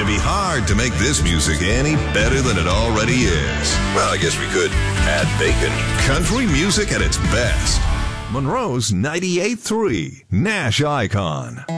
It'd be hard to make this music any better than it already is. Well, I guess we could add bacon. Country music at its best. Monroe's 98.3 Nash Icon.